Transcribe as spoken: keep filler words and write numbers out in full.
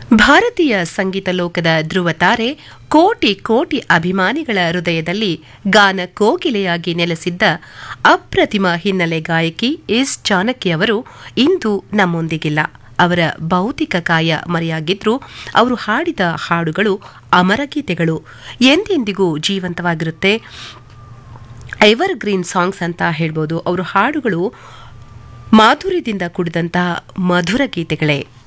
ಭಾರತೀಯ ಸಂಗೀತ ಲೋಕದ ಧ್ರುವತಾರೆ ಕೋಟಿ ಕೋಟಿ ಅಭಿಮಾನಿಗಳ ಹೃದಯದಲ್ಲಿ ಗಾನ ಕೋಗಿಲೆಯಾಗಿ ನೆಲೆಸಿದ್ದ ಅಪ್ರತಿಮ ಹಿನ್ನೆಲೆ ಗಾಯಕಿ ಎಸ್ ಜಾನಕಿ ಅವರು ಇಂದು ನಮ್ಮೊಂದಿಗಿಲ್ಲ. ಅವರ ಭೌತಿಕ ಕಾಯ ಮರೆಯಾಗಿದ್ರೂ ಅವರು ಹಾಡಿದ ಹಾಡುಗಳು ಅಮರಗೀತೆಗಳು, ಎಂದೆಂದಿಗೂ ಜೀವಂತವಾಗಿರುತ್ತೆ. ಎವರ್ ಗ್ರೀನ್ ಸಾಂಗ್ಸ್ ಅಂತ ಹೇಳ್ಬೋದು. ಅವರ ಹಾಡುಗಳು ಮಾಧುರ್ಯದಿಂದ ಕೂಡಿದಂತಹ ಮಧುರ ಗೀತೆಗಳೇ.